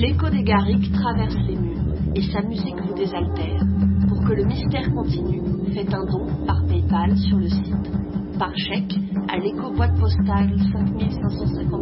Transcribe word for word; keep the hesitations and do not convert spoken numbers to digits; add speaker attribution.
Speaker 1: L'écho des Garrigues traverse les murs et sa musique vous désaltère. Pour que le mystère continue, faites un don par PayPal sur le site, par chèque à l'éco boîte postale cinq mille cinq cent cinquante.